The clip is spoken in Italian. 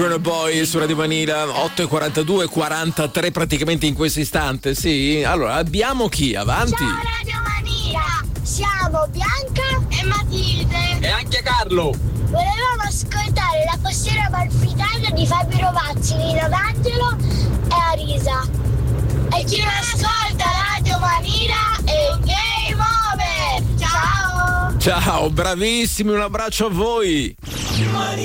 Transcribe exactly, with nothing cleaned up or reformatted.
Bruno Boy su Radio Vanilla, otto e quarantadue, quarantatré praticamente in questo istante, sì. Allora, abbiamo chi? Avanti. Ciao Radio Vanilla, siamo Bianca e Matilde. E anche Carlo. Volevamo ascoltare la costiera amalfitana di Fabio Rovazzi, Nino D'Angelo e Arisa. E chi non ascolta Radio Vanilla è Game Over. Ciao. Ciao, bravissimi, un abbraccio a voi.